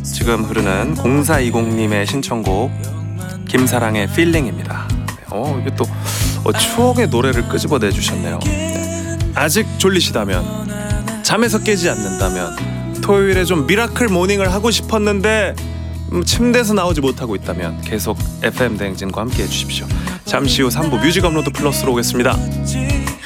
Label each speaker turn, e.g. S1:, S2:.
S1: 지금 흐르는 0420님의 신청곡 김사랑의 필링입니다. 이게 또 추억의 노래를 끄집어내 주셨네요. 아직 졸리시다면, 잠에서 깨지 않는다면, 토요일에 좀 미라클 모닝을 하고 싶었는데 침대에서 나오지 못하고 있다면 계속 FM 대행진과 함께 해주십시오. 잠시 후 3부 뮤직 업로드 플러스로 오겠습니다.